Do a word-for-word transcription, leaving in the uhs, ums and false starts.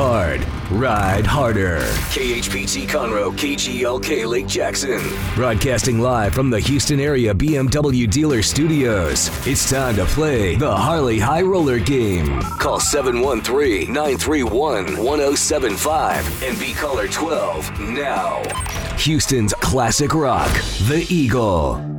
hard, ride harder. K H P T Conroe, K G L K Lake Jackson. Broadcasting live from the Houston area B M W dealer studios. It's time to play the Harley High Roller game. Call seven one three, nine three one, one oh seven five and be caller twelve now. Houston's classic rock, the Eagle.